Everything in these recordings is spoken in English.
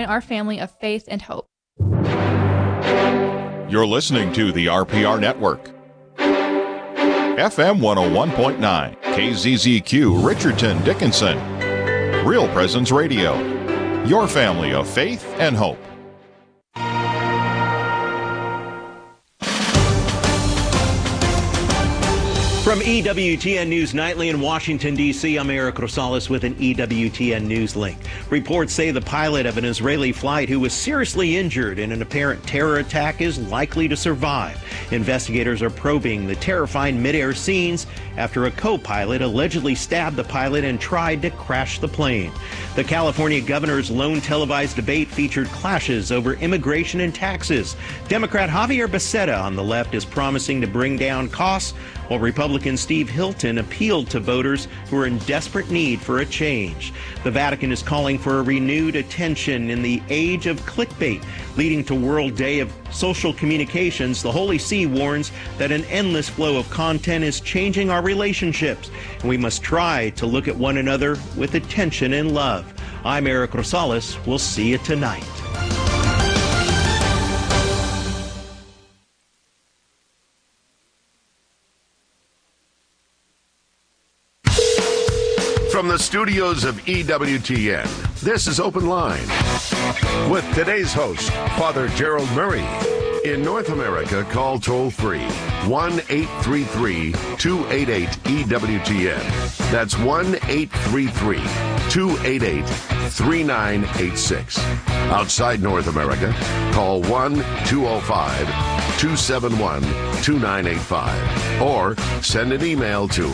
join our family of faith and hope. You're listening to the RPR Network. FM 101.9, KZZQ, Richardson, Dickinson. Real Presence Radio. Your family of faith and hope. From EWTN News Nightly in Washington, D.C., I'm Eric Rosales with an EWTN News link. Reports say the pilot of an Israeli flight who was seriously injured in an apparent terror attack is likely to survive. Investigators are probing the terrifying midair scenes after a co-pilot allegedly stabbed the pilot and tried to crash the plane. The California governor's lone televised debate featured clashes over immigration and taxes. Democrat Javier Becerra on the left is promising to bring down costs, while Republican Steve Hilton appealed to voters who are in desperate need for a change. The Vatican is calling for a renewed attention in the age of clickbait, leading to World Day of Social Communications. The Holy See warns that an endless flow of content is changing our relationships, and we must try to look at one another with attention and love. I'm Eric Rosales. We'll see you tonight. From the studios of EWTN, this is Open Line with today's host, Father Gerald Murray. In North America, call toll-free 1-833-288-EWTN. That's 1-833-288-3986. Outside North America, call 1-205-271-2985. Or send an email to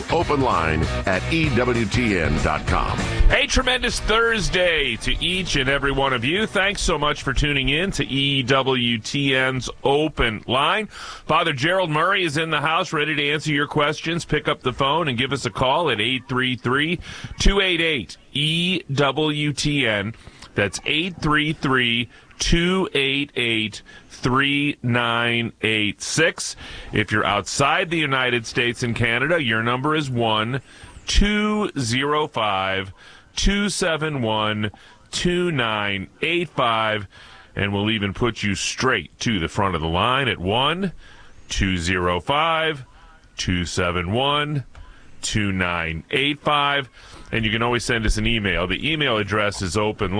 openline@EWTN.com. A tremendous Thursday to each and every one of you. Thanks so much for tuning in to EWTN's Open Line. Father Gerald Murray is in the house, ready to answer your questions. Pick up the phone and give us a call at 833-288-EWTN. That's 833-288-3986. If you're outside the United States and Canada, your number is 1-205-271-2985. And we'll even put you straight to the front of the line at 1-205-271-2985. And you can always send us an email. The email address is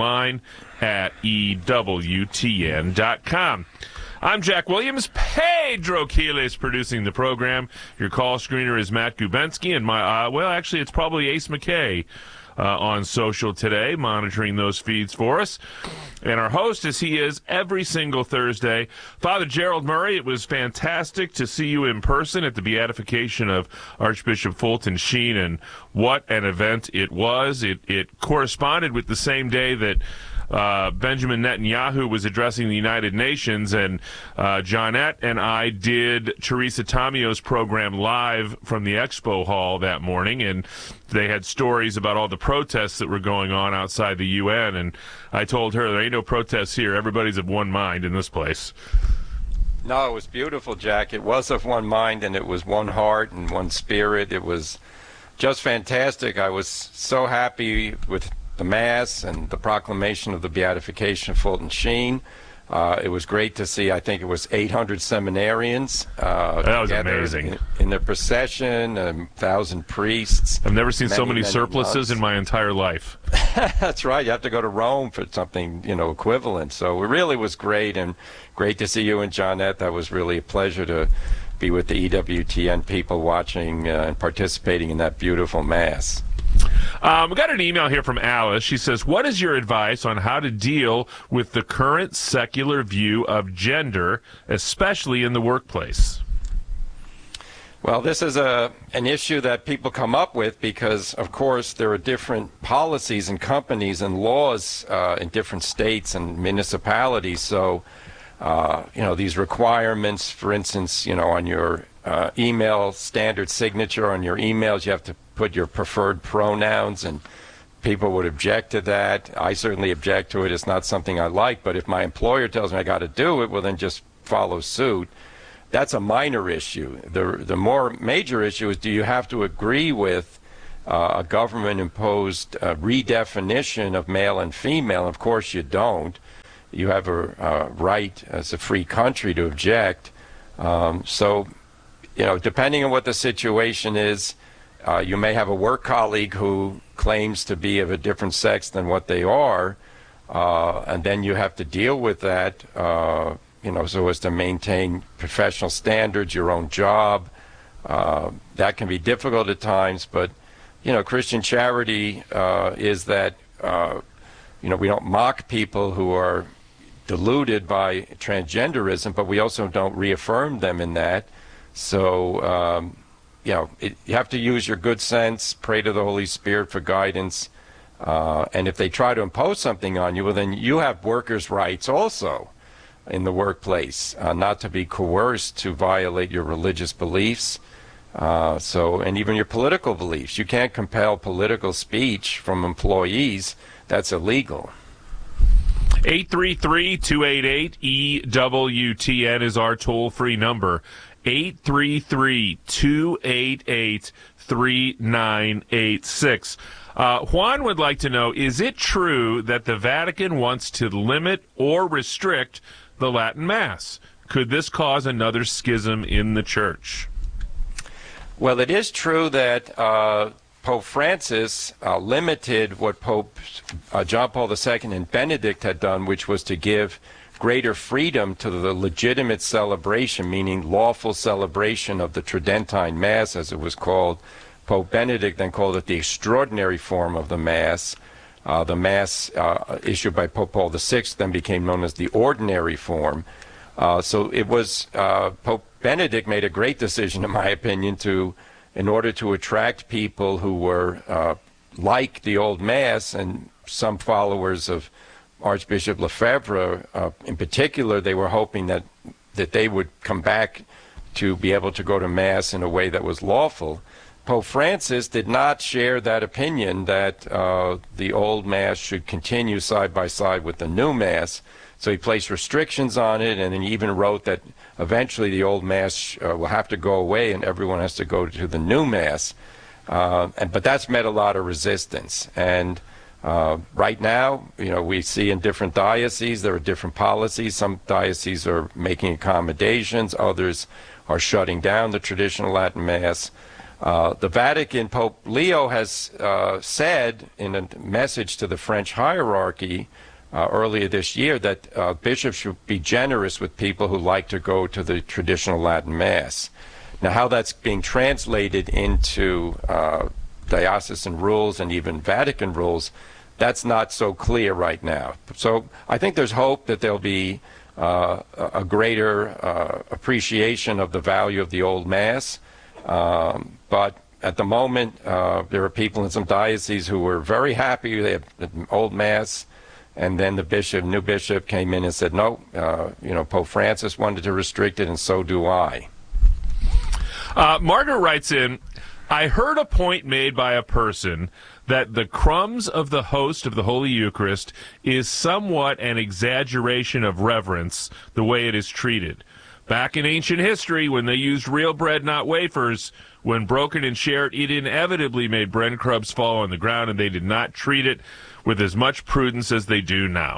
openline@EWTN.com. I'm Jack Williams. Pedro Quiles producing the program. Your call screener is Matt Gubensky. And actually, it's probably Ace McKay on social today, monitoring those feeds for us. And our host, as he is every single Thursday, Father Gerald Murray. It was fantastic to see you in person at the beatification of Archbishop Fulton Sheen, and what an event it was. It corresponded with the same day that Benjamin Netanyahu was addressing the United Nations, and Johnette and I did Teresa Tomio's program live from the expo hall that morning, and they had stories about all the protests that were going on outside the UN, and I told her there ain't no protests here. Everybody's of one mind in this place. No, it was beautiful, Jack. It was of one mind, and it was one heart and one spirit. It was just fantastic. I was so happy with the Mass and the proclamation of the beatification of Fulton Sheen. It was great to see, I think it was 800 seminarians that was amazing. In the procession, 1,000 priests. I've never seen so many surplices in my entire life. That's right. You have to go to Rome for something, equivalent. So it really was great, and great to see you and Johnette. That was really a pleasure to be with the EWTN people watching and participating in that beautiful Mass. We got an email here from Alice. She says, what is your advice on how to deal with the current secular view of gender, especially in the workplace? Well, this is an issue that people come up with because, of course, there are different policies and companies and laws in different states and municipalities. So, these requirements, for instance, on your email standard signature on your emails, you have to put your preferred pronouns, and people would object to that. I certainly object to it. It's not something I like, but if my employer tells me I got to do it, well, then just follow suit. That's a minor issue. The more major issue is, do you have to agree with a government-imposed redefinition of male and female? Of course you don't. you have a right as a free country to object. So, depending on what the situation is, you may have a work colleague who claims to be of a different sex than what they are, and then you have to deal with that, so as to maintain professional standards, your own job. That can be difficult at times, but, Christian charity is that, we don't mock people who are deluded by transgenderism, but we also don't reaffirm them in that. So, you have to use your good sense, pray to the Holy Spirit for guidance, and if they try to impose something on you, well, then you have workers' rights also in the workplace, not to be coerced to violate your religious beliefs, and even your political beliefs. You can't compel political speech from employees. That's illegal. 833-288-EWTN is our toll-free number. 833-288-3986. Juan would like to know, is it true that the Vatican wants to limit or restrict the Latin Mass? Could this cause another schism in the Church? Well, it is true that Pope Francis limited what Pope John Paul II and Benedict had done, which was to give greater freedom to the legitimate celebration, meaning lawful celebration of the Tridentine Mass, as it was called. Pope Benedict then called it the extraordinary form of the Mass. The Mass issued by Pope Paul VI then became known as the ordinary form. So it was Pope Benedict made a great decision, in my opinion, in order to attract people who were like the old Mass, and some followers of Archbishop Lefebvre in particular. They were hoping that they would come back to be able to go to Mass in a way that was lawful. Pope Francis did not share that opinion that the old Mass should continue side by side with the new Mass. So he placed restrictions on it, and then he even wrote that eventually the old Mass will have to go away and everyone has to go to the new Mass. But that's met a lot of resistance. And right now, we see in different dioceses there are different policies. Some dioceses are making accommodations. Others are shutting down the traditional Latin Mass. The Vatican, Pope Leo has said in a message to the French hierarchy earlier this year that bishops should be generous with people who like to go to the traditional Latin Mass. Now, how that's being translated into diocesan rules and even Vatican rules, that's not so clear right now. So I think there's hope that there'll be a greater appreciation of the value of the old Mass. But at the moment, there are people in some dioceses who were very happy. They have the old Mass. And then the new bishop came in and said, no, Pope Francis wanted to restrict it, and so do I. Margaret writes in, I heard a point made by a person that the crumbs of the host of the Holy Eucharist is somewhat an exaggeration of reverence, the way it is treated. Back in ancient history, when they used real bread, not wafers, when broken and shared, it inevitably made breadcrumbs fall on the ground, and they did not treat it with as much prudence as they do now.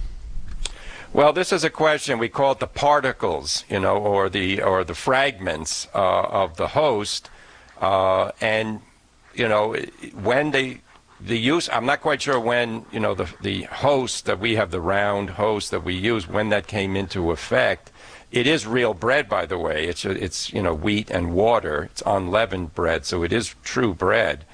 Well, this is a question, we call it the particles, or the fragments of the host, when the use, I'm not quite sure when, the host that we have, the round host that we use, when that came into effect. It is real bread, by the way. It's wheat and water. It's unleavened bread, so it is true bread.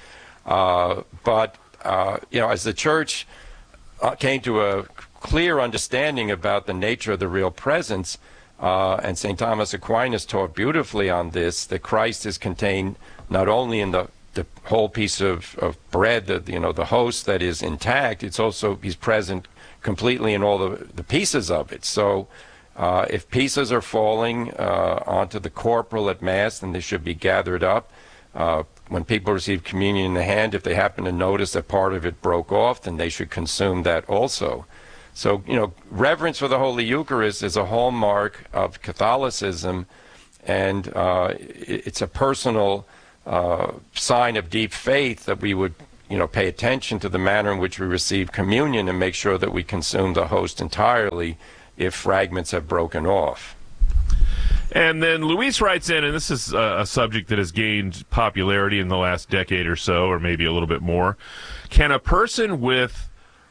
But as the Church came to a clear understanding about the nature of the real presence, and St. Thomas Aquinas taught beautifully on this, that Christ is contained not only in the whole piece of bread, the host that is intact, it's also, he's present completely in all the pieces of it. So if pieces are falling onto the corporal at Mass, then they should be gathered up. When people receive communion in the hand, if they happen to notice that part of it broke off, then they should consume that also. So, reverence for the Holy Eucharist is a hallmark of Catholicism, and it's a personal sign of deep faith that we would, pay attention to the manner in which we receive communion and make sure that we consume the host entirely if fragments have broken off. And then Luis writes in, and this is a subject that has gained popularity in the last decade or so, or maybe a little bit more. Can a person with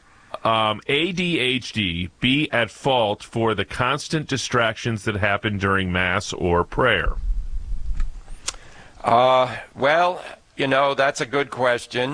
ADHD be at fault for the constant distractions that happen during Mass or prayer? Well, that's a good question.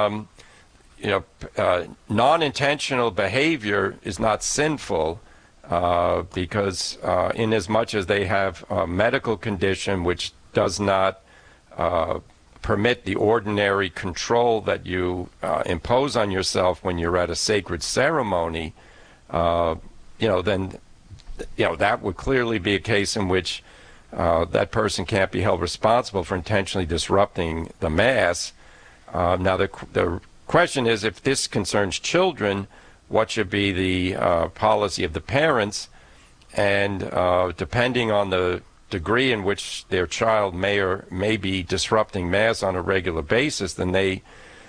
Non-intentional behavior is not sinful because in as much as they have a medical condition which does not permit the ordinary control that you impose on yourself when you're at a sacred ceremony, then that would clearly be a case in which that person can't be held responsible for intentionally disrupting the Mass. Now, the question is, if this concerns children, what should be the policy of the parents? And depending on the degree in which their child may be disrupting Mass on a regular basis, then they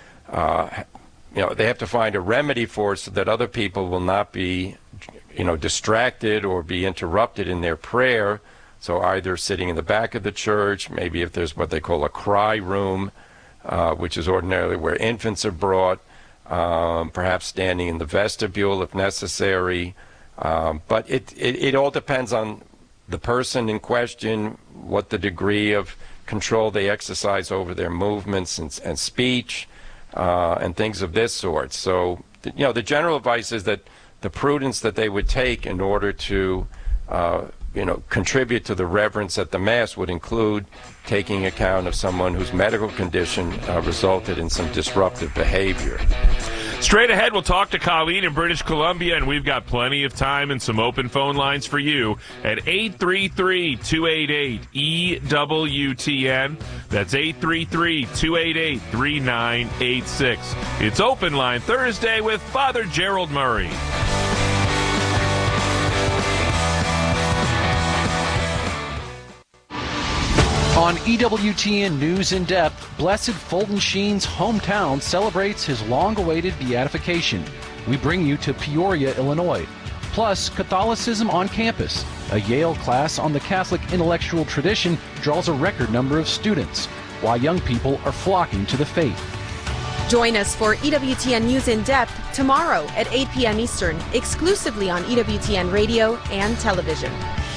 have to find a remedy for it so that other people will not be, distracted or be interrupted in their prayer. So either sitting in the back of the church, maybe if there's what they call a cry room, which is ordinarily where infants are brought, perhaps standing in the vestibule if necessary. But it all depends on the person in question, what the degree of control they exercise over their movements and speech, and things of this sort. So, the general advice is that the prudence that they would take in order to contribute to the reverence at the Mass would include taking account of someone whose medical condition resulted in some disruptive behavior. Straight ahead, we'll talk to Colleen in British Columbia, and we've got plenty of time and some open phone lines for you at 833-288-EWTN. That's 833-288-3986. It's Open Line Thursday with Father Gerald Murray. On EWTN News in Depth, Blessed Fulton Sheen's hometown celebrates his long-awaited beatification. We bring you to Peoria, Illinois. Plus, Catholicism on campus. A Yale class on the Catholic intellectual tradition draws a record number of students, while young people are flocking to the faith. Join us for EWTN News in Depth tomorrow at 8 p.m. Eastern, exclusively on EWTN Radio and television.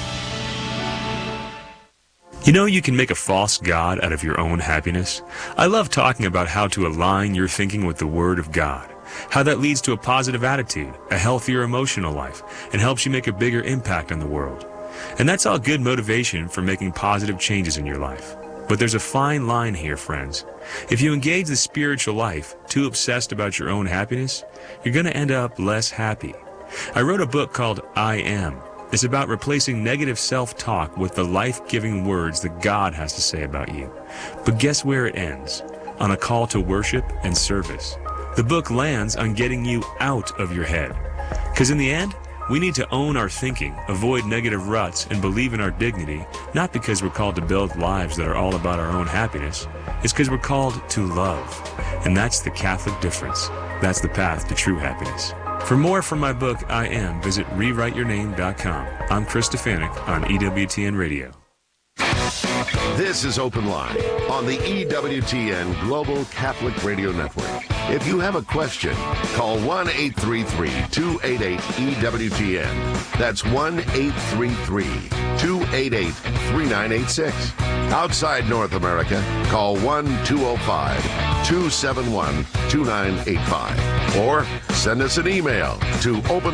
You know, you can make a false god out of your own happiness. I love talking about how to align your thinking with the Word of God, how that leads to a positive attitude, a healthier emotional life, and helps you make a bigger impact on the world. And that's all good motivation for making positive changes in your life. But there's a fine line here, friends. If you engage the spiritual life too obsessed about your own happiness, you're going to end up less happy. I wrote a book called I Am. It's about replacing negative self-talk with the life-giving words that God has to say about you. But guess where it ends? On a call to worship and service. The book lands on getting you out of your head. Because in the end, we need to own our thinking, avoid negative ruts, and believe in our dignity, not because we're called to build lives that are all about our own happiness. It's because we're called to love. And that's the Catholic difference. That's the path to true happiness. For more from my book, I Am, visit rewriteyourname.com. I'm Chris Stefanik on EWTN Radio. This is Open Line on the EWTN Global Catholic Radio Network. If you have a question, call 1-833-288-EWTN. That's 1-833-288-3986. Outside North America, call 1-205-271-2985. Or send us an email to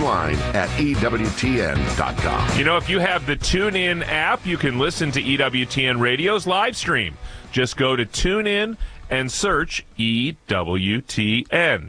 openline@EWTN.com. You know, if you have the TuneIn app, you can listen to EWTN Radio's live stream. Just go to TuneIn and search EWTN.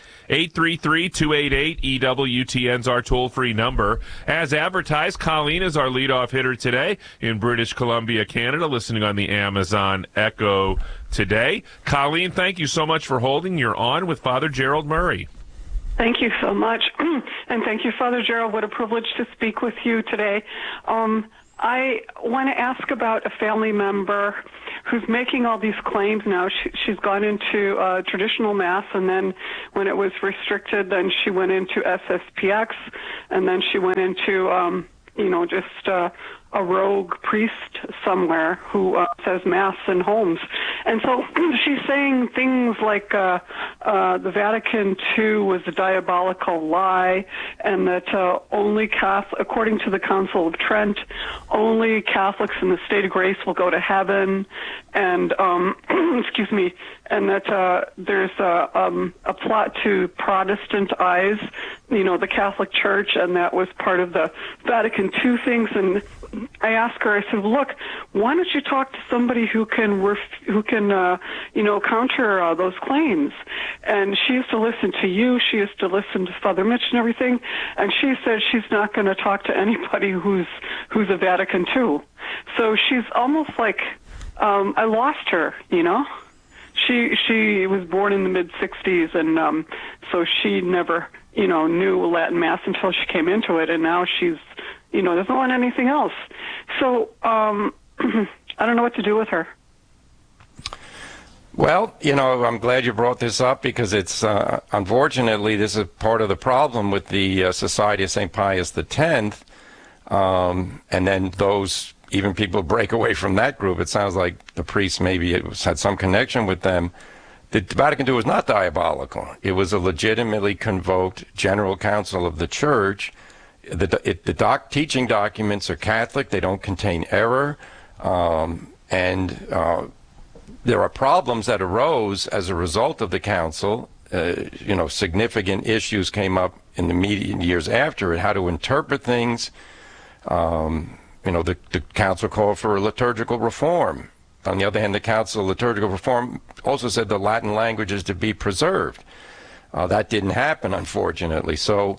833-288-EWTN's our toll-free number. As advertised, Colleen is our leadoff hitter today in British Columbia, Canada, listening on the Amazon Echo today. Colleen, thank you so much for holding. You're on with Father Gerald Murray. Thank you so much. And thank you, Father Gerald. What a privilege to speak with you today. I want to ask about a family member who's making all these claims now. She's gone into traditional Mass, and then when it was restricted, then she went into SSPX, and then she went into, just a rogue priest somewhere who says Mass in homes. And so she's saying things like the Vatican II was a diabolical lie, and that only according to the Council of Trent, only Catholics in the state of grace will go to heaven, and excuse me, and that there's a plot to Protestantize, the Catholic Church, and that was part of the Vatican II things. And I asked her, I said, look, why don't you talk to somebody who can counter those claims? And she used to listen to you. She used to listen to Father Mitch and everything. And she said she's not going to talk to anybody who's a Vatican II. So she's almost like, I lost her, She was born in the mid-'60s, and so she never, knew Latin Mass until she came into it, and now she's, doesn't want anything else. So I don't know what to do with her. Well, I'm glad you brought this up, because it's, unfortunately, this is part of the problem with the Society of St. Pius X, and then even people break away from that group. It sounds like the priests maybe had some connection with them. The Vatican II was not diabolical. It was a legitimately convoked General Council of the Church. The teaching documents are Catholic. They don't contain error. And there are problems that arose as a result of the council. Significant issues came up in the immediate years after it, how to interpret things. The council called for a liturgical reform. On the other hand, the council liturgical reform also said the Latin language is to be preserved. That didn't happen, unfortunately. So,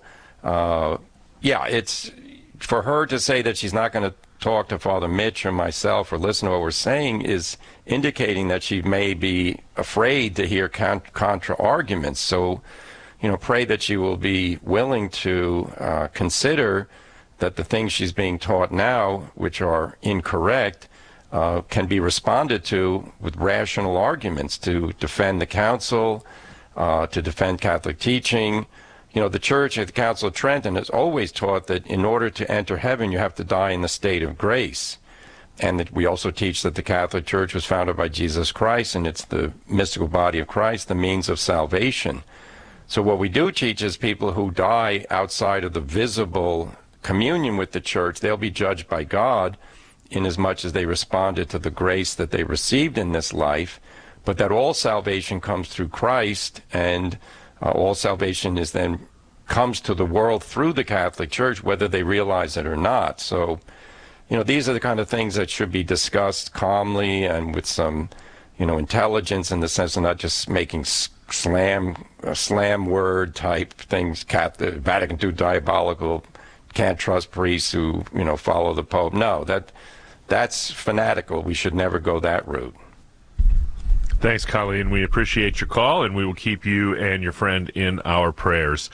it's for her to say that she's not going to talk to Father Mitch or myself or listen to what we're saying is indicating that she may be afraid to hear contra arguments. So, pray that she will be willing to consider that the things she's being taught now, which are incorrect, can be responded to with rational arguments to defend the council, to defend Catholic teaching. The Church at the Council of Trent has always taught that in order to enter heaven, you have to die in the state of grace. And that we also teach that the Catholic Church was founded by Jesus Christ, and it's the mystical body of Christ, the means of salvation. So what we do teach is people who die outside of the visible communion with the Church, they'll be judged by God inasmuch as they responded to the grace that they received in this life, but that all salvation comes through Christ, and all salvation is then comes to the world through the Catholic Church, whether they realize it or not. So, these are the kind of things that should be discussed calmly and with some, intelligence, in the sense of not just making slam word type things. The Vatican II diabolical, can't trust priests who follow the Pope. No, that's fanatical. We should never go that route. Thanks, Colleen. We appreciate your call, and we will keep you and your friend in our prayers.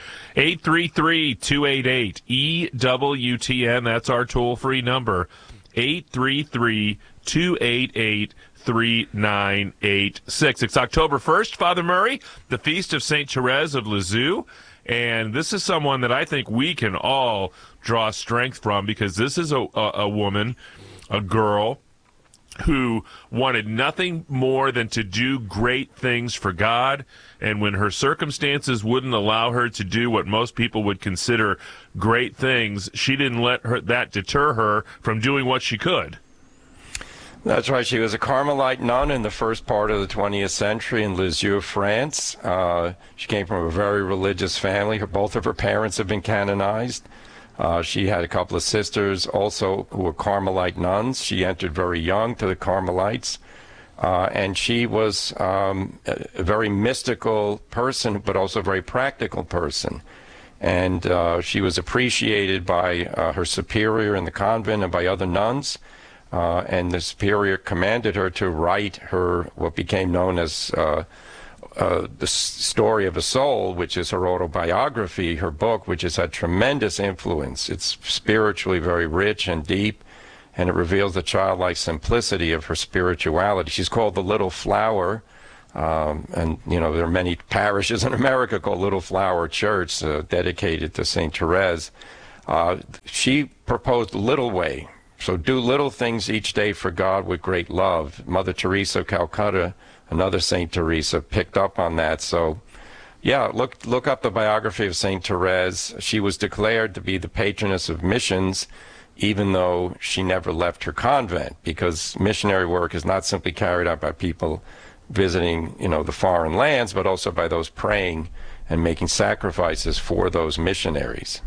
833-288-EWTN. That's our toll-free number. 833-288-3986. It's October 1st, Father Murray, the Feast of St. Therese of Lisieux. And this is someone that I think we can all draw strength from, because this is a woman, a girl, who wanted nothing more than to do great things for God. And when her circumstances wouldn't allow her to do what most people would consider great things, she didn't let that deter her from doing what she could. That's right. She was a Carmelite nun in the first part of the 20th century in Lisieux, France. She came from a very religious family. Both of her parents have been canonized. She had a couple of sisters also who were Carmelite nuns. She entered very young to the Carmelites. And she was a very mystical person, but also a very practical person. And she was appreciated by her superior in the convent and by other nuns. And the superior commanded her to write her, what became known as the Story of a Soul, which is her autobiography, her book, which has had tremendous influence. It's spiritually very rich and deep, and it reveals the childlike simplicity of her spirituality. She's called the Little Flower, and there are many parishes in America called Little Flower Church dedicated to St. Therese. She proposed Little Way, so do little things each day for God with great love. Mother Teresa of Calcutta, another St. Teresa, picked up on that. So yeah, look up the biography of St. Therese. She was declared to be the patroness of missions, even though she never left her convent, because missionary work is not simply carried out by people visiting, the foreign lands, but also by those praying and making sacrifices for those missionaries.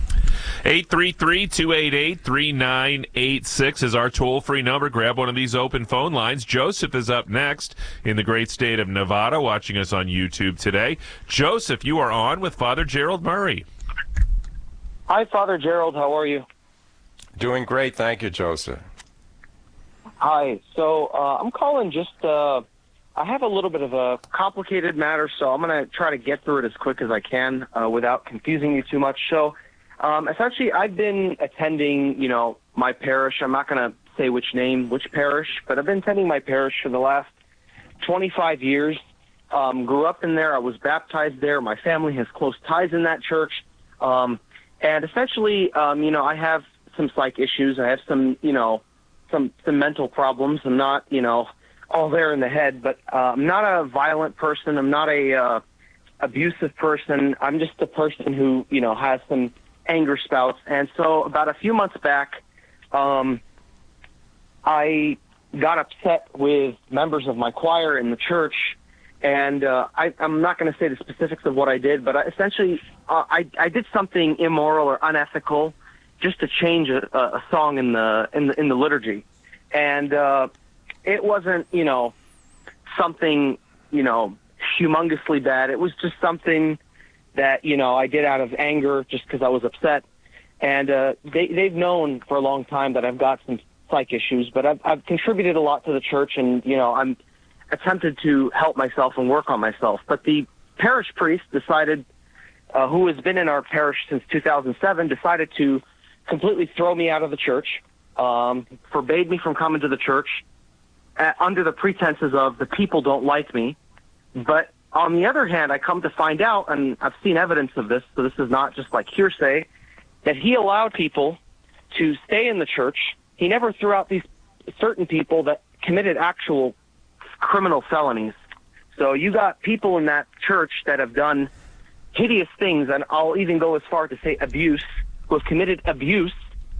833-288-3986 is our toll-free number. Grab one of these open phone lines. Joseph is up next in the great state of Nevada, watching us on YouTube today. Joseph, you are on with Father Gerald Murray. Hi, Father Gerald. How are you? Doing great. Thank you, Joseph. Hi. So I'm calling just, I have a little bit of a complicated matter, so I'm going to try to get through it as quick as I can without confusing you too much. So essentially, I've been attending, my parish. I'm not going to say which parish, but I've been attending my parish for the last 25 years. Grew up in there. I was baptized there. My family has close ties in that church. And essentially, I have some psych issues. I have some mental problems. I'm not, all there in the head, but I'm not a violent person. I'm not a abusive person. I'm just a person who, has some anger spouts. And so about a few months back, I got upset with members of my choir in the church, and I'm not going to say the specifics of what I did, but essentially I did something immoral or unethical just to change a song in the liturgy. And it wasn't, something, humongously bad. It was just something that, I did out of anger just because I was upset. And they've known for a long time that I've got some psych issues, but I've contributed a lot to the church, and, I'm attempted to help myself and work on myself. But the parish priest decided, who has been in our parish since 2007, decided to completely throw me out of the church, forbade me from coming to the church under the pretenses of the people don't like me. But on the other hand, I come to find out, and I've seen evidence of this, so this is not just like hearsay, that he allowed people to stay in the church. He never threw out these certain people that committed actual criminal felonies. So you got people in that church that have done hideous things, and I'll even go as far to say abuse, who have committed abuse,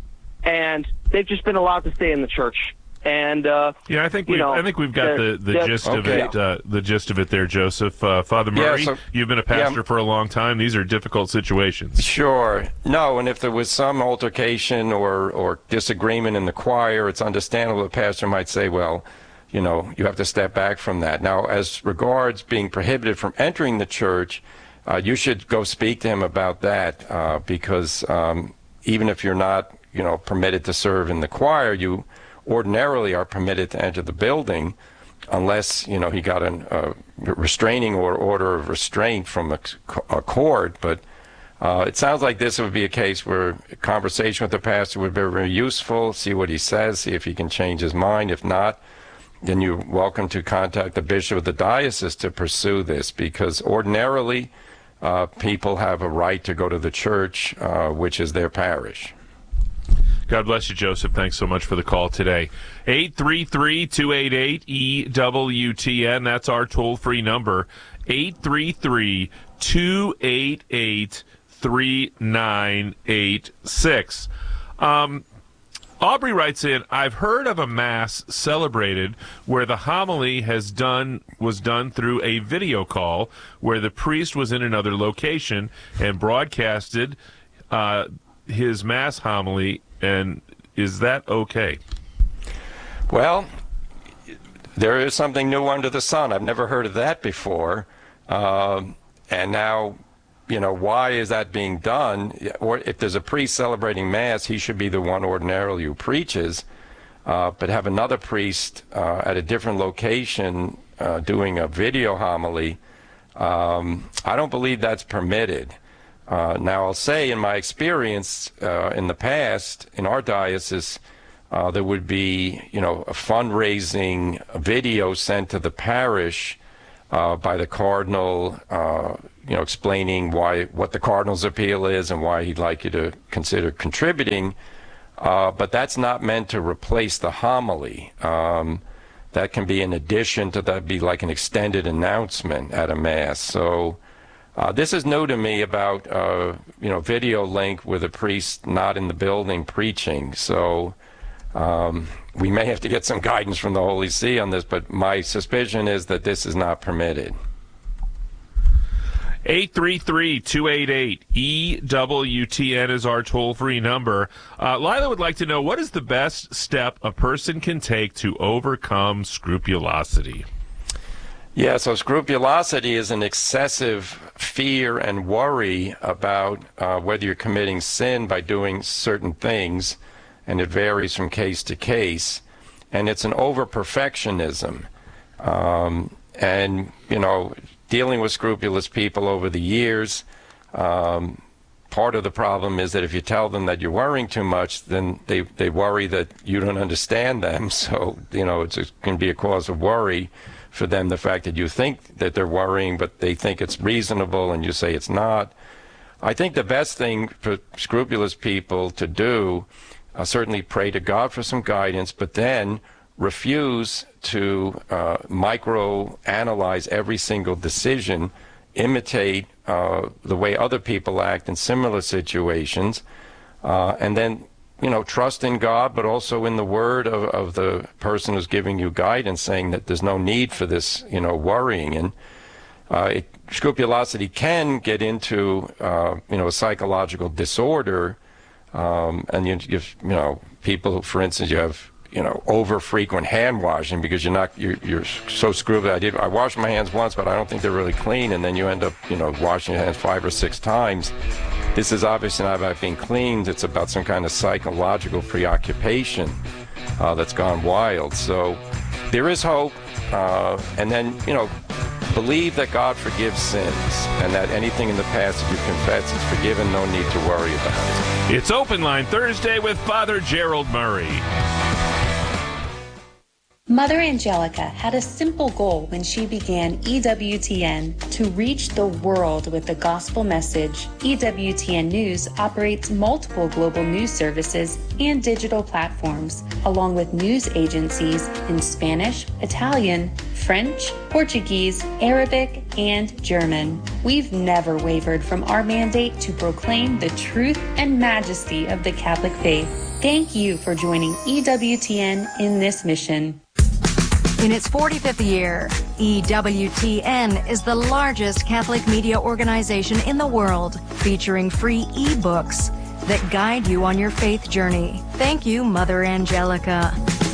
and they've just been allowed to stay in the church. And I think we've got the gist of it. The gist of it there, Joseph. Father Murray, you've been a pastor for a long time. These are difficult situations. Sure. No, and if there was some altercation or disagreement in the choir, it's understandable the pastor might say, well, you have to step back from that. Now, as regards being prohibited from entering the church, you should go speak to him about that, because even if you're not, permitted to serve in the choir, you ordinarily are permitted to enter the building unless, he got a restraining order of restraint from a court. But it sounds like this would be a case where a conversation with the pastor would be very useful, see what he says, see if he can change his mind. If not, then you're welcome to contact the bishop of the diocese to pursue this, because ordinarily people have a right to go to the church, which is their parish. God bless you, Joseph. Thanks so much for the call today. 833-288-EWTN. That's our toll-free number. 833-288-3986. Aubrey writes in, I've heard of a mass celebrated where the homily was done through a video call, where the priest was in another location and broadcasted his mass homily. And is that okay? Well, there is something new under the sun. I've never heard of that before. And now, why is that being done? Or if there's a priest celebrating Mass, he should be the one ordinarily who preaches. But have another priest at a different location doing a video homily, I don't believe that's permitted. Now, I'll say in my experience in the past, in our diocese, there would be, a fundraising video sent to the parish by the cardinal, explaining what the cardinal's appeal is and why he'd like you to consider contributing. But that's not meant to replace the homily. That can be in addition to that, be like an extended announcement at a mass. So this is new to me about, video link with a priest not in the building preaching. So we may have to get some guidance from the Holy See on this, but my suspicion is that this is not permitted. 833-288-EWTN is our toll-free number. Lila would like to know, what is the best step a person can take to overcome scrupulosity? Yeah, so scrupulosity is an excessive fear and worry about whether you're committing sin by doing certain things, and it varies from case to case. And it's an over-perfectionism. Dealing with scrupulous people over the years, part of the problem is that if you tell them that you're worrying too much, then they worry that you don't understand them. So, it can be a cause of worry for them, the fact that you think that they're worrying, but they think it's reasonable and you say it's not. I think the best thing for scrupulous people to do, certainly pray to God for some guidance, but then refuse to micro-analyze every single decision, imitate the way other people act in similar situations, and then, trust in God, but also in the word of the person who's giving you guidance, saying that there's no need for this, worrying. And scrupulosity can get into, a psychological disorder, and you people, for instance, you have, over frequent hand washing because you're so scrupulous. I washed my hands once, but I don't think they're really clean, and then you end up, washing your hands 5 or 6 times. This is obviously not about being cleaned. It's about some kind of psychological preoccupation that's gone wild. So there is hope, and then, believe that God forgives sins, and that anything in the past, if you confess, is forgiven. No need to worry about it. It's Open Line Thursday with Father Gerald Murray. Mother Angelica had a simple goal when she began EWTN: to reach the world with the gospel message. EWTN News operates multiple global news services and digital platforms, along with news agencies in Spanish, Italian, French, Portuguese, Arabic, and German. We've never wavered from our mandate to proclaim the truth and majesty of the Catholic faith. Thank you for joining EWTN in this mission. In its 45th year, EWTN is the largest Catholic media organization in the world, featuring free e-books that guide you on your faith journey. Thank you, Mother Angelica.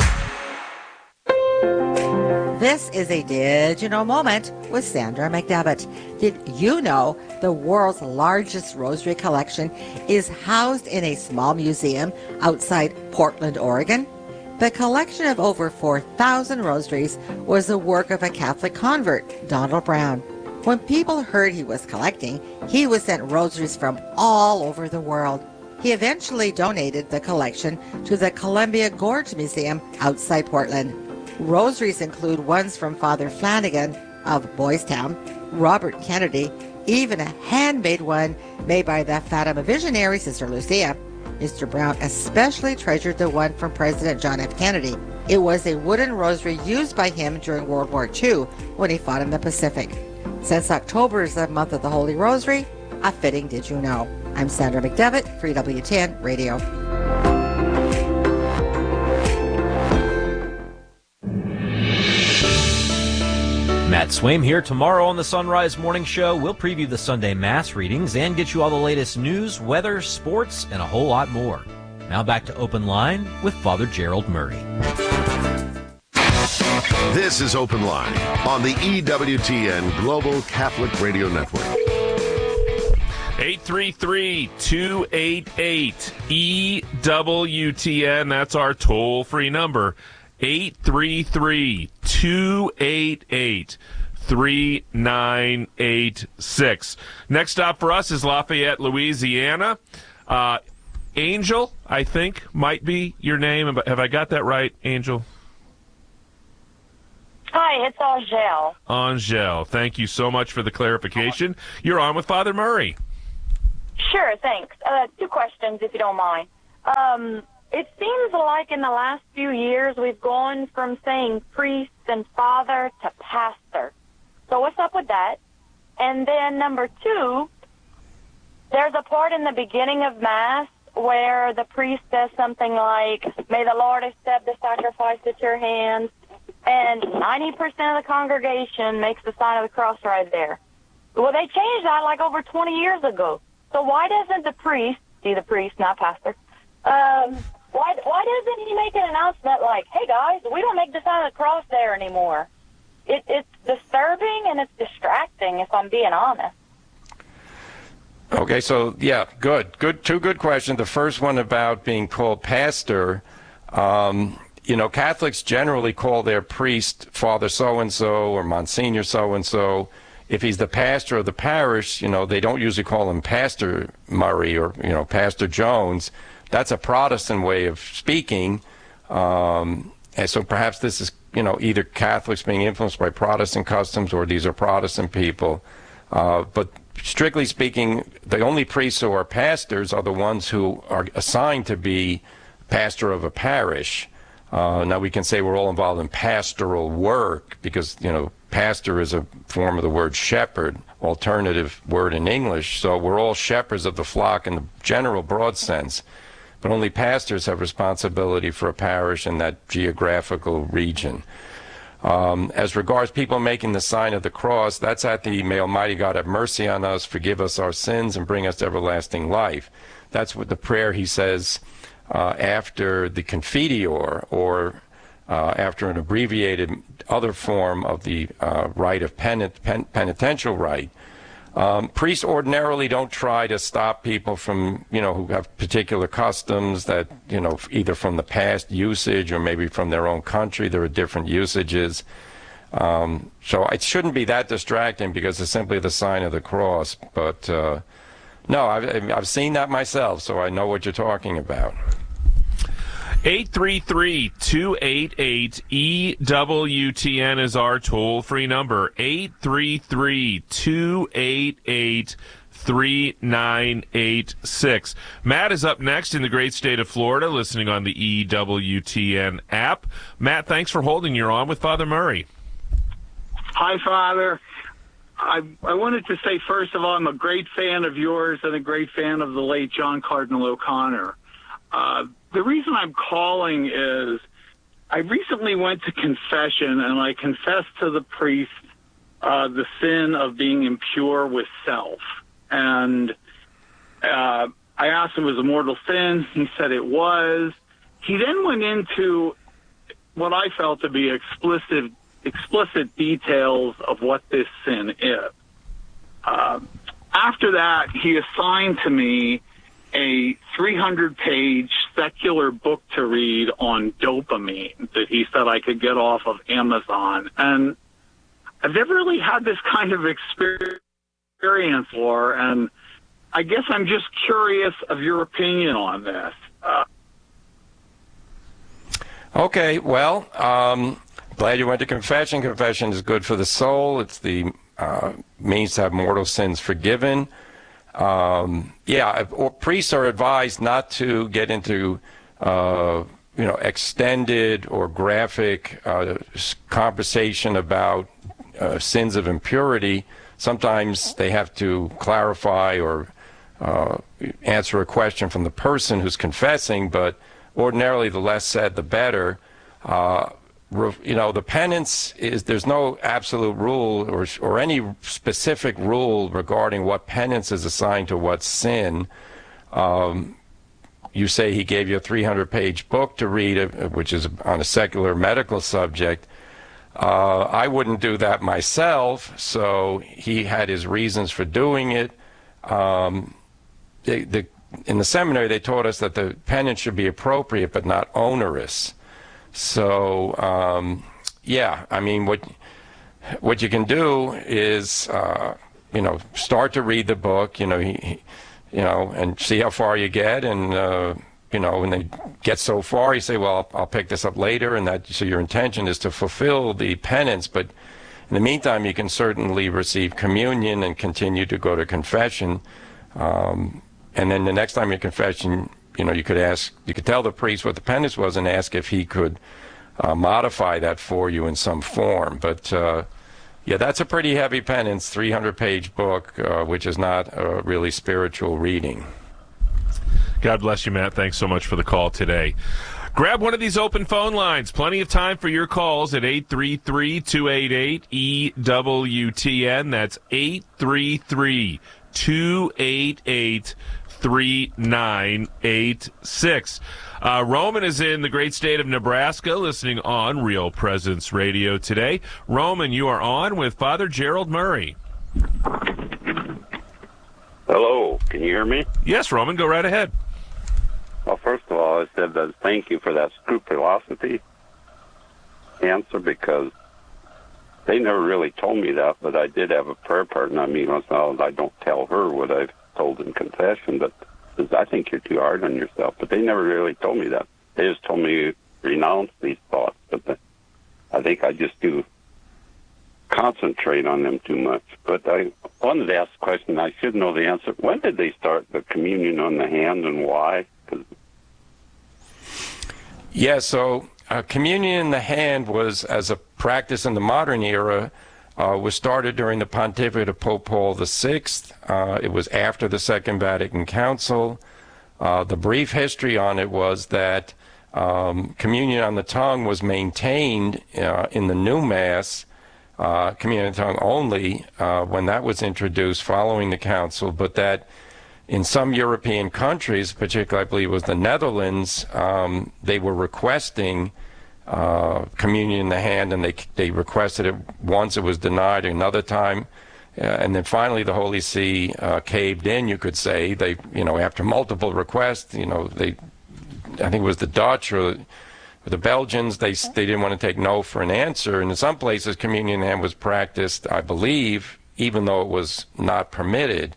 This is a digital moment with Sandra McDevitt. Did you know the world's largest rosary collection is housed in a small museum outside Portland, Oregon? The collection of over 4,000 rosaries was the work of a Catholic convert, Donald Brown. When people heard he was collecting, he was sent rosaries from all over the world. He eventually donated the collection to the Columbia Gorge Museum outside Portland. Rosaries include ones from Father Flanagan of Boys Town, Robert Kennedy, even a handmade one made by the Fatima visionary Sister Lucia. Mr. Brown especially treasured the one from President John F. Kennedy. It was a wooden rosary used by him during World War II when he fought in the Pacific. Since October is the month of the Holy Rosary, a fitting did you know. I'm Sandra McDevitt for EWTN Radio. Matt Swaim here. Tomorrow on the Sunrise Morning Show, we'll preview the Sunday Mass readings and get you all the latest news, weather, sports, and a whole lot more. Now back to Open Line with Father Gerald Murray. This is Open Line on the EWTN Global Catholic Radio Network. 833-288-EWTN. That's our toll-free number. 833-288-3986. Next stop for us is Lafayette, Louisiana. Angel, I think, might be your name. Have I got that right, Angel? Hi, it's Angel. Angel, thank you so much for the clarification. You're on with Father Murray. Sure, thanks. 2 questions, if you don't mind. It seems like in the last few years we've gone from saying priest and father to pastor. So what's up with that? And then number 2, there's a part in the beginning of Mass where the priest says something like, "May the Lord accept the sacrifice at your hands," and 90% of the congregation makes the sign of the cross right there. Well, they changed that like over 20 years ago. So why doesn't the priest, not pastor, why doesn't he make an announcement like, "Hey guys, we don't make the sign of the cross there anymore"? It's disturbing and it's distracting, if I'm being honest. Okay, so yeah, good. 2 good questions. The first one about being called pastor. Catholics generally call their priest Father so-and-so or Monsignor so-and-so. If he's the pastor of the parish, they don't usually call him Pastor Murray or, Pastor Jones. That's a Protestant way of speaking. And so perhaps this is, either Catholics being influenced by Protestant customs or these are Protestant people. But strictly speaking, the only priests who are pastors are the ones who are assigned to be pastor of a parish. Now we can say we're all involved in pastoral work because, pastor is a form of the word shepherd, alternative word in English. So we're all shepherds of the flock in the general broad sense. But only pastors have responsibility for a parish in that geographical region. As regards people making the sign of the cross, that's at the "May Almighty God have mercy on us, forgive us our sins, and bring us to everlasting life." That's what the prayer he says after the Confiteor, or after an abbreviated other form of the rite of penitential rite. Priests ordinarily don't try to stop people from, who have particular customs that, either from the past usage or maybe from their own country. There are different usages. So it shouldn't be that distracting because it's simply the sign of the cross. But no, I've seen that myself, so I know what you're talking about. 833-288-EWTN is our toll-free number. 833-288-3986. Matt is up next in the great state of Florida, listening on the EWTN app. Matt, thanks for holding. You're on with Father Murray. Hi, Father. I wanted to say, first of all, I'm a great fan of yours and a great fan of the late John Cardinal O'Connor. The reason I'm calling is I recently went to confession, and I confessed to the priest the sin of being impure with self. And I asked him if it was a mortal sin. He said it was. He then went into what I felt to be explicit details of what this sin is. After that, he assigned to me a 300-page secular book to read on dopamine that he said I could get off of Amazon. And I've never really had this kind of experience before, and I guess I'm just curious of your opinion on this. Okay, well, glad you went to confession. Confession is good for the soul. It's the means to have mortal sins forgiven. Priests are advised not to get into, extended or graphic conversation about sins of impurity. Sometimes they have to clarify or answer a question from the person who's confessing, but ordinarily the less said, the better. The penance is, there's no absolute rule or any specific rule regarding what penance is assigned to what sin. You say he gave you a 300-page book to read, which is on a secular medical subject. I wouldn't do that myself, so he had his reasons for doing it. In the seminary, they taught us that the penance should be appropriate but not onerous. So, what you can do is, start to read the book. and see how far you get. And, when they get so far, you say, well, I'll pick this up later. And so your intention is to fulfill the penance. But in the meantime, you can certainly receive communion and continue to go to confession. And then the next time you confession, you could tell the priest what the penance was and ask if he could modify that for you in some form. But that's a pretty heavy penance, 300-page book, which is not a really spiritual reading. God bless you, Matt. Thanks so much for the call today. Grab one of these open phone lines. Plenty of time for your calls at 833-288-EWTN. That's 833-288-3986. Roman is in the great state of Nebraska listening on Real Presence Radio today. Roman, you are on with Father Gerald Murray. Hello, can you hear me? Yes, Roman, go right ahead. Well, first of all, I said that thank you for that scrupulosity answer, because they never really told me that, but I did have a prayer partner. I mean, I don't tell her what I've told in confession, but I think you're too hard on yourself. But they never really told me that. They just told me renounce these thoughts. But I think I just do concentrate on them too much. But I wanted to ask a question. I should know the answer. When did they start the communion on the hand and why? So communion in the hand was, as a practice in the modern era, was started during the pontificate of Pope Paul VI. It was after the Second Vatican Council. The brief history on it was that communion on the tongue was maintained in the new Mass, communion on the tongue only, when that was introduced following the Council, but that in some European countries, particularly I believe it was the Netherlands, they were requesting communion in the hand, and they requested it once. It was denied another time, and then finally the Holy See caved in, you could say. They, after multiple requests, I think it was the Dutch or the Belgians, they didn't want to take no for an answer. And in some places, communion in the hand was practiced, I believe, even though it was not permitted.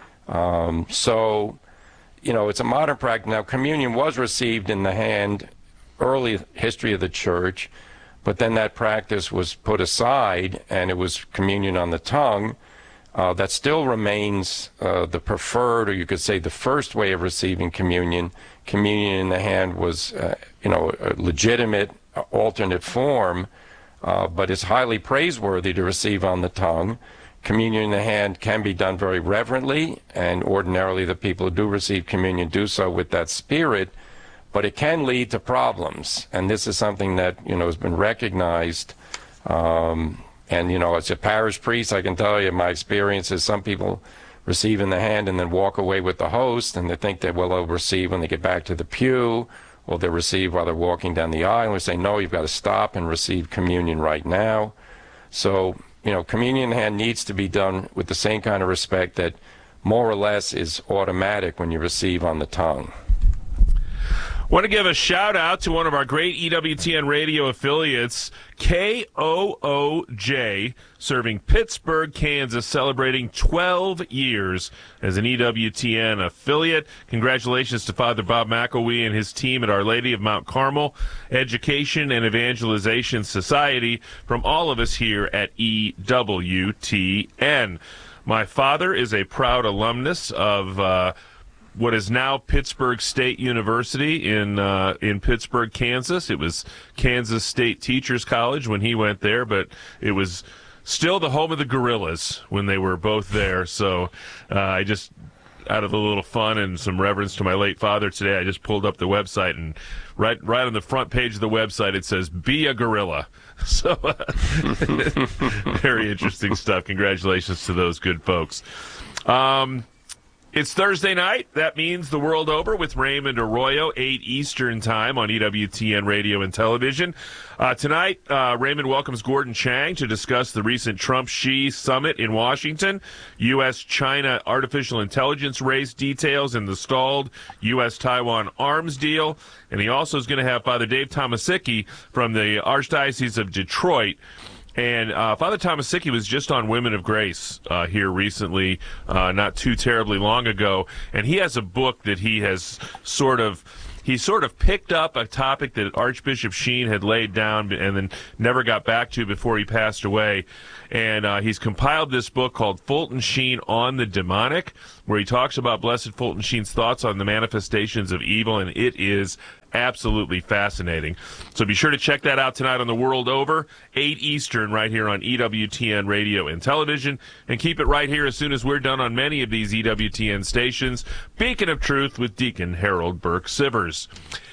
It's a modern practice. Now, communion was received in the hand early history of the church, but then that practice was put aside, and it was communion on the tongue. That still remains the preferred, or you could say the first way of receiving communion. Communion in the hand was, a legitimate alternate form, but it's highly praiseworthy to receive on the tongue. Communion in the hand can be done very reverently, and ordinarily the people who do receive communion do so with that spirit, but it can lead to problems. And this is something that, has been recognized. And, as a parish priest, I can tell you my experience is some people receive in the hand and then walk away with the host, and they think that, they'll receive when they get back to the pew, or they'll receive while they're walking down the aisle. And we say, no, you've got to stop and receive communion right now. So, communion in the hand needs to be done with the same kind of respect that more or less is automatic when you receive on the tongue. Want to give a shout out to one of our great EWTN radio affiliates, KOOJ, serving Pittsburgh, Kansas, celebrating 12 years as an EWTN affiliate. Congratulations to Father Bob McElwee and his team at Our Lady of Mount Carmel Education and Evangelization Society, from all of us here at EWTN. My father is a proud alumnus of what is now Pittsburgh State University in Pittsburgh, Kansas. It was Kansas State Teachers College when he went there, but it was still the home of the Gorillas when they were both there. So I just, out of a little fun and some reverence to my late father today, I just pulled up the website, and right on the front page of the website it says, "Be a Gorilla." So very interesting stuff. Congratulations to those good folks. It's Thursday night. That means the world over with Raymond Arroyo, 8 Eastern time on EWTN Radio and Television. Tonight, Raymond welcomes Gordon Chang to discuss the recent Trump-Xi summit in Washington, U.S.-China artificial intelligence race details, and the stalled U.S.-Taiwan arms deal. And he also is going to have Father Dave Tomasicki from the Archdiocese of Detroit And Father Tomasicki was just on Women of Grace here recently, not too terribly long ago, and he has a book that he has sort of picked up a topic that Archbishop Sheen had laid down and then never got back to before he passed away. And he's compiled this book called Fulton Sheen on the Demonic, where he talks about Blessed Fulton Sheen's thoughts on the manifestations of evil, and it is absolutely fascinating. So be sure to check that out tonight on The World Over, 8 Eastern, right here on EWTN Radio and Television. And keep it right here as soon as we're done on many of these EWTN stations. Beacon of Truth with Deacon Harold Burke Sivers.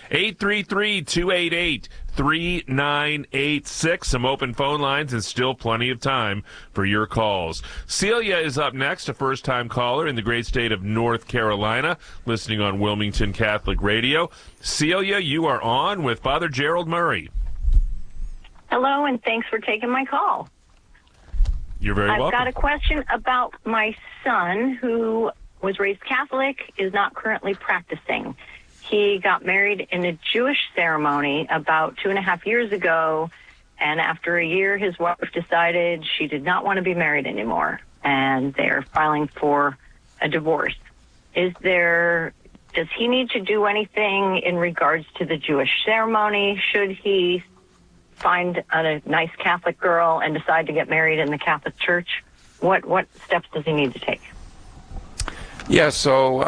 833-288-3986. Some open phone lines and still plenty of time for your calls. Celia is up next, a first-time caller in the great state of North Carolina, listening on Wilmington Catholic Radio. Celia, you are on with Father Gerald Murray. Hello, and thanks for taking my call. You're very welcome. I've got a question about my son, who was raised Catholic, is not currently practicing. He got married in a Jewish ceremony about 2.5 years ago, and after a year, his wife decided she did not want to be married anymore, and they're filing for a divorce. Does he need to do anything in regards to the Jewish ceremony? Should he find a nice Catholic girl and decide to get married in the Catholic Church? What steps does he need to take? Yeah, so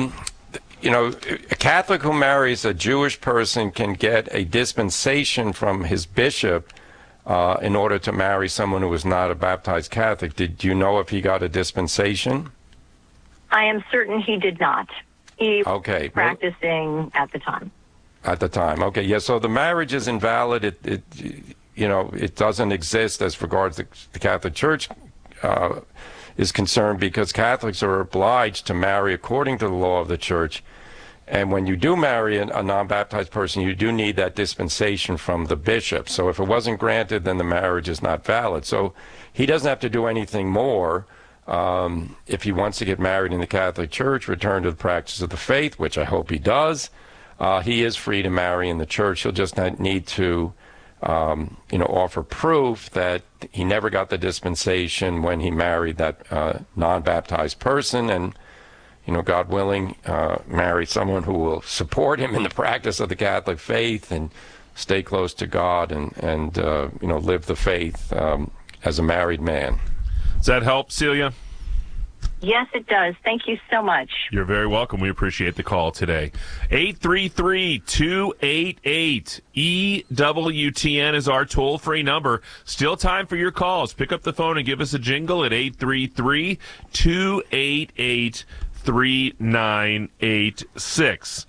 a Catholic who marries a Jewish person can get a dispensation from his bishop in order to marry someone who is not a baptized Catholic. Did you know if he got a dispensation? I am certain he did not. He was practicing at the time. At the time, okay, yeah. So the marriage is invalid. It doesn't exist as regards the Catholic Church is concerned, because Catholics are obliged to marry according to the law of the Church. And when you do marry a non-baptized person, you do need that dispensation from the bishop. So if it wasn't granted, then the marriage is not valid. So he doesn't have to do anything more. If he wants to get married in the Catholic Church, return to the practice of the faith, which I hope he does, he is free to marry in the Church. He'll just need to offer proof that he never got the dispensation when he married that non-baptized person, and God willing, marry someone who will support him in the practice of the Catholic faith and stay close to God and live the faith as a married man. Does that help, Celia? Yes, it does. Thank you so much. You're very welcome. We appreciate the call today. 833-288-EWTN is our toll-free number. Still time for your calls. Pick up the phone and give us a jingle at 833-288-3986.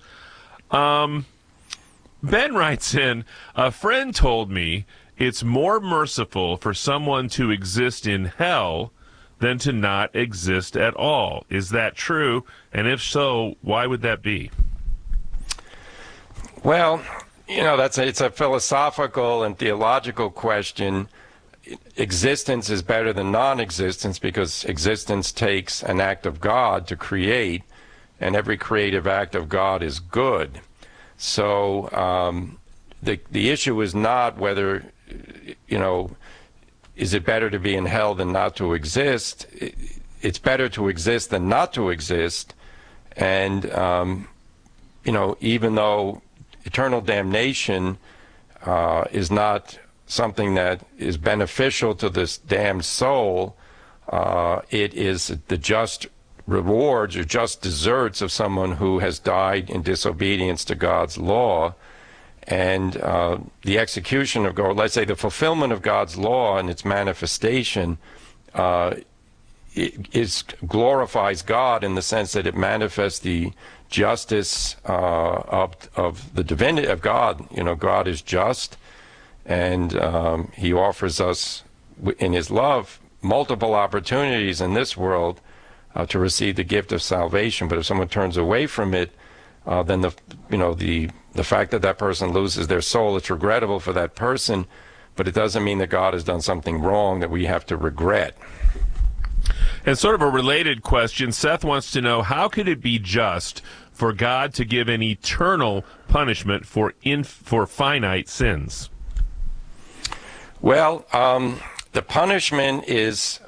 Ben writes in, a friend told me it's more merciful for someone to exist in hell than to not exist at all. Is that true? And if so, why would that be? Well, it's a philosophical and theological question. Existence is better than non-existence because existence takes an act of God to create, and every creative act of God is good. So the issue is not whether, is it better to be in hell than not to exist? It's better to exist than not to exist. And, even though eternal damnation is not something that is beneficial to this damned soul, it is the just rewards or just deserts of someone who has died in disobedience to God's law. And the execution of God, let's say the fulfillment of God's law and its manifestation, glorifies God in the sense that it manifests the justice of the divinity of God. God is just, and He offers us in His love multiple opportunities in this world to receive the gift of salvation. But if someone turns away from it, then the fact that that person loses their soul, it's regrettable for that person, but it doesn't mean that God has done something wrong that we have to regret. And sort of a related question, Seth wants to know, how could it be just for God to give an eternal punishment for finite sins? Well, the punishment is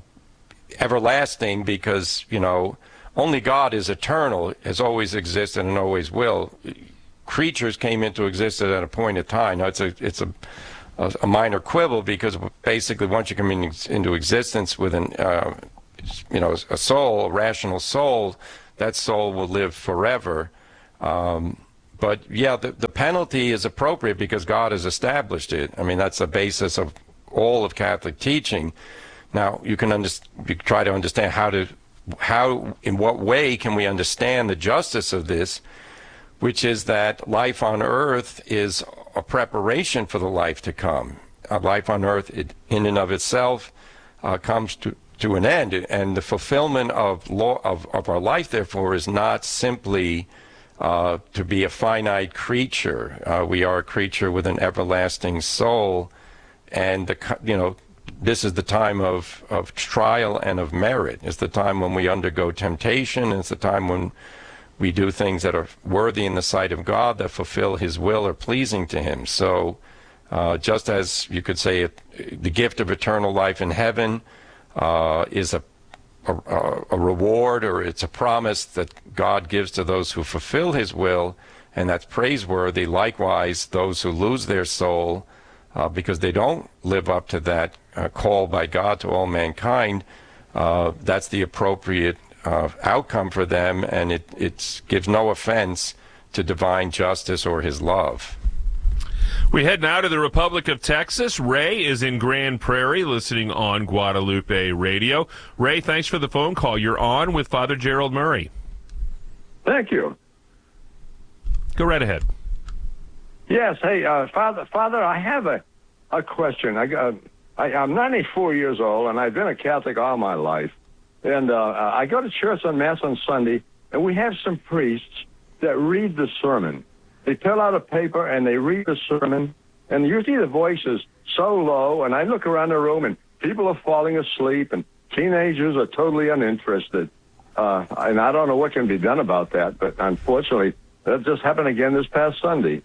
everlasting because, only God is eternal, has always existed and always will. Creatures came into existence at a point of time. Now, it's a minor quibble because basically once you come into existence with a soul, a rational soul, that soul will live forever. But yeah, the penalty is appropriate because God has established it. I mean, that's the basis of all of Catholic teaching. Now, you can try to understand in what way can we understand the justice of this, which is that life on earth is a preparation for the life to come. Life on earth, in and of itself, comes to an end, and the fulfillment of our life, therefore, is not simply to be a finite creature. We are a creature with an everlasting soul, and this is the time of trial and of merit. It's the time when we undergo temptation. It's the time when we do things that are worthy in the sight of God, that fulfill His will, or pleasing to Him. So, just as you could say the gift of eternal life in heaven is a reward, or it's a promise that God gives to those who fulfill His will, and that's praiseworthy. Likewise, those who lose their soul because they don't live up to that call by God to all mankind, that's the appropriate outcome for them, and it gives no offense to divine justice or His love. We head now to the Republic of Texas. Ray is in Grand Prairie listening on Guadalupe Radio. Ray, thanks for the phone call. You're on with Father Gerald Murray. Thank you. Go right ahead. Yes. Hey, Father, I have a question. I'm 94 years old, and I've been a Catholic all my life. And I go to church on Mass on Sunday, and we have some priests that read the sermon. They fill out a paper, and they read the sermon, and usually the voice is so low, and I look around the room, and people are falling asleep, and teenagers are totally uninterested. And I don't know what can be done about that, but unfortunately, that just happened again this past Sunday.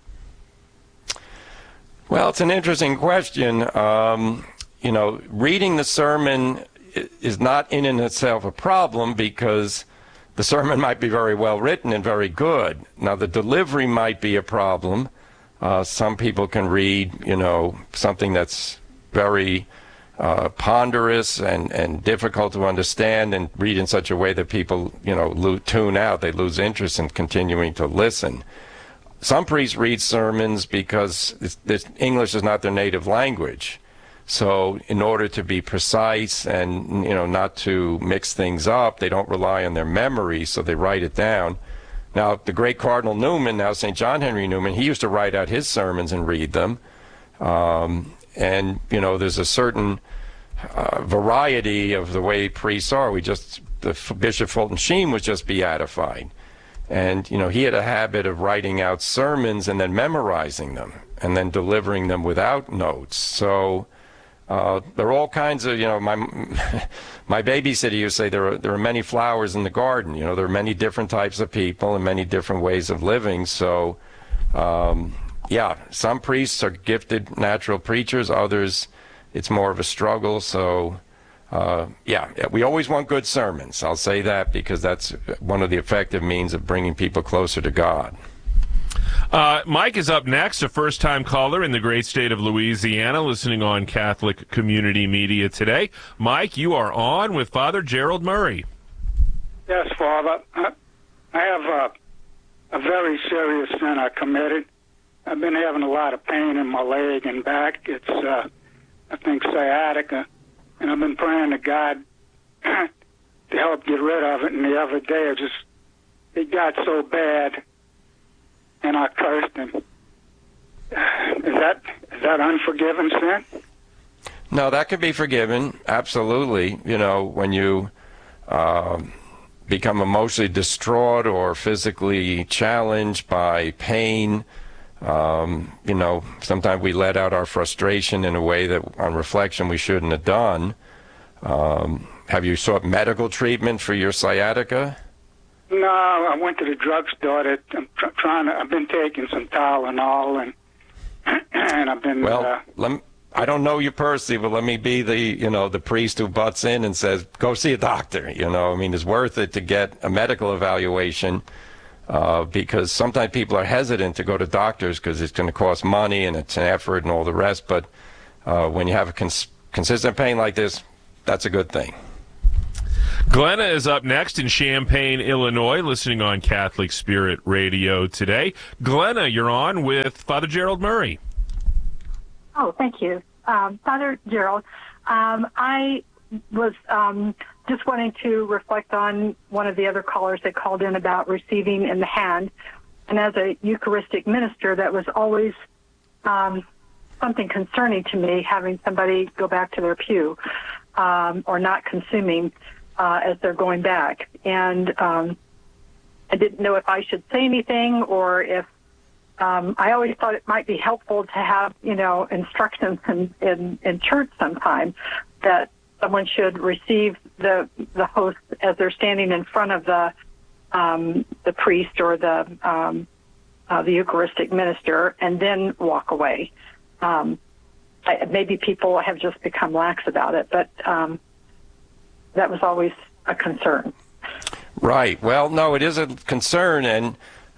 Well, it's an interesting question. Reading the sermon is not in and itself a problem because the sermon might be very well written and very good. Now, the delivery might be a problem. Some people can read, something that's very ponderous and difficult to understand and read in such a way that people, tune out. They lose interest in continuing to listen. Some priests read sermons because English is not their native language. So in order to be precise and, not to mix things up, they don't rely on their memory, so they write it down. Now, the great Cardinal Newman, now St. John Henry Newman, he used to write out his sermons and read them. And, there's a certain variety of the way priests are. Bishop Fulton Sheen was just beatified. And, he had a habit of writing out sermons and then memorizing them and then delivering them without notes. So there are all kinds of, my babysitter used to say there are many flowers in the garden. There are many different types of people and many different ways of living. So, some priests are gifted natural preachers. Others, it's more of a struggle. So, we always want good sermons. I'll say that because that's one of the effective means of bringing people closer to God. Mike is up next, a first-time caller in the great state of Louisiana, listening on Catholic Community Media today. Mike, you are on with Father Gerald Murray. Yes, Father. I have a very serious sin I committed. I've been having a lot of pain in my leg and back. It's, I think, sciatica. And I've been praying to God to help get rid of it. And the other day, it got so bad, and I cursed him. Is that unforgiven sin? No, that can be forgiven. Absolutely. When you become emotionally distraught or physically challenged by pain, sometimes we let out our frustration in a way that on reflection we shouldn't have done. Have you sought medical treatment for your sciatica? No, I went to the drugstore. I've been taking some Tylenol and I've been. Well, let I don't know you personally, but let me be the priest who butts in and says, go see a doctor. I mean, it's worth it to get a medical evaluation because sometimes people are hesitant to go to doctors because it's going to cost money and it's an effort and all the rest. But when you have a consistent pain like this, that's a good thing. Glenna is up next in Champaign, Illinois, listening on Catholic Spirit Radio today. Glenna, you're on with Father Gerald Murray. Oh, thank you. Father Gerald, I was just wanting to reflect on one of the other callers that called in about receiving in the hand. And as a Eucharistic minister, that was always something concerning to me, having somebody go back to their pew or not consuming as they're going back. And I didn't know if I should say anything or if I always thought it might be helpful to have, instructions in church sometime that someone should receive the host as they're standing in front of the priest or the Eucharistic minister and then walk away. Maybe people have just become lax about it, but that was always a concern. Right. Well, no, it is a concern, and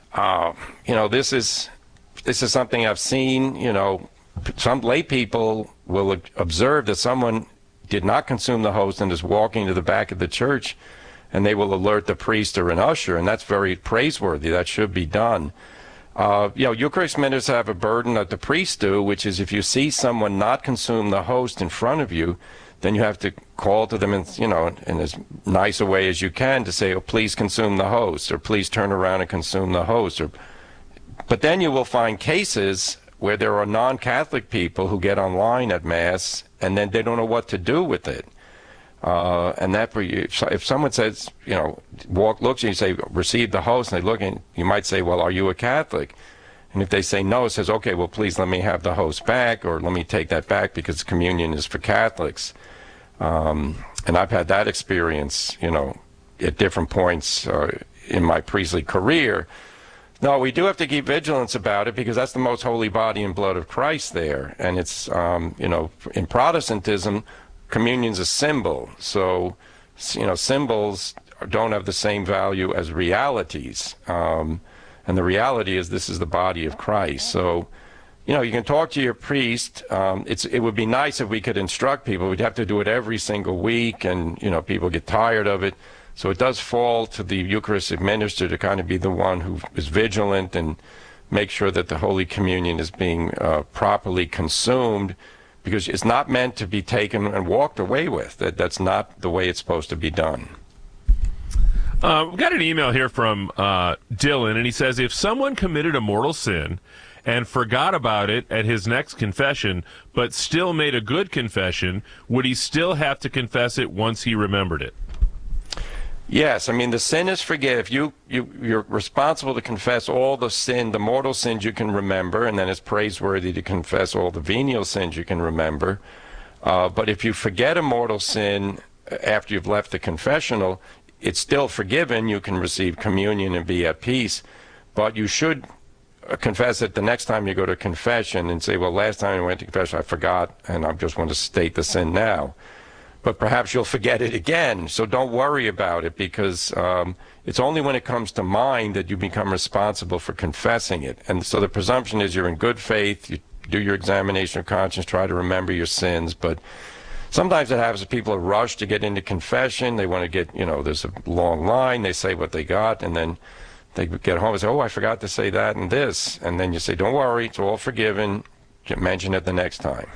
this is something I've seen. Some lay people will observe that someone did not consume the host and is walking to the back of the church, and they will alert the priest or an usher, and that's very praiseworthy. That should be done. Eucharistic ministers have a burden that the priests do, which is if you see someone not consume the host in front of you, then you have to call to them in as nice a way as you can to say, oh, please consume the host, or please turn around and consume the host. But then you will find cases where there are non-Catholic people who get online at Mass, and then they don't know what to do with it. And that, if someone says, looks and you say, receive the host, and they look, and you might say, well, are you a Catholic? And if they say no, it says, okay, well, please let me have the host back, or let me take that back because communion is for Catholics. And I've had that experience, at different points in my priestly career. No, we do have to keep vigilance about it because that's the most holy body and blood of Christ there. And it's, in Protestantism, communion's a symbol. So, symbols don't have the same value as realities. And the reality is this is the body of Christ. So, you can talk to your priest. It would be nice if we could instruct people. We'd have to do it every single week, and, people get tired of it. So it does fall to the Eucharistic minister to kind of be the one who is vigilant and make sure that the Holy Communion is being properly consumed, because it's not meant to be taken and walked away with. That's not the way it's supposed to be done. We've got an email here from Dylan, and he says, if someone committed a mortal sin and forgot about it at his next confession, but still made a good confession, would he still have to confess it once he remembered it? Yes, I mean, the sin is forgiven. You're responsible to confess all the mortal sins you can remember, and then it's praiseworthy to confess all the venial sins you can remember. But if you forget a mortal sin after you've left the confessional, it's still forgiven. You can receive communion and be at peace, but you should confess it the next time you go to confession and say, well, last time I went to confession I forgot, and I just want to state the sin now. But perhaps you'll forget it again, so don't worry about it, because it's only when it comes to mind that you become responsible for confessing it. And so the presumption is you're in good faith, you do your examination of conscience, try to remember your sins, but sometimes it happens that people are rushed to get into confession. They want to get, there's a long line, they say what they got, and then they get home and say, oh, I forgot to say that and this. And then you say, don't worry, it's all forgiven, mention it the next time.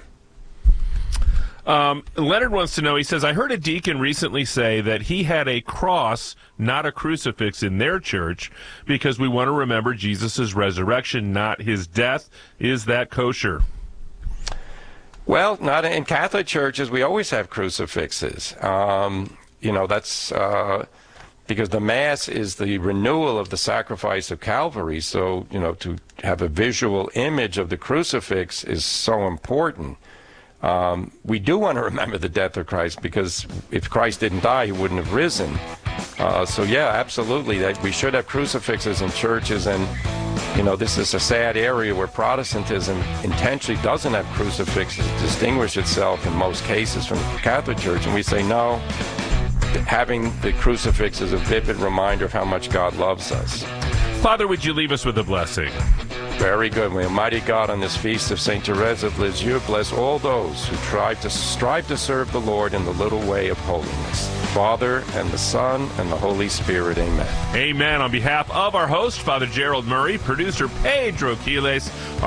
Leonard wants to know, he says, I heard a deacon recently say that he had a cross, not a crucifix, in their church because we want to remember Jesus' resurrection, not his death. Is that kosher? Well, not in Catholic churches. We always have crucifixes. That's because the Mass is the renewal of the sacrifice of Calvary. So, to have a visual image of the crucifix is so important. We do want to remember the death of Christ, because if Christ didn't die, he wouldn't have risen. So yeah, absolutely, that we should have crucifixes in churches, and this is a sad area where Protestantism intentionally doesn't have crucifixes to distinguish itself in most cases from the Catholic Church. And we say, no, having the crucifix is a vivid reminder of how much God loves us. Father, would you leave us with a blessing? Very good. May Almighty God, on this feast of St. Therese of Lisieux, bless all those who strive to serve the Lord in the little way of holiness. Father, and the Son, and the Holy Spirit. Amen. Amen. On behalf of our host, Father Gerald Murray, producer Pedro Quiles,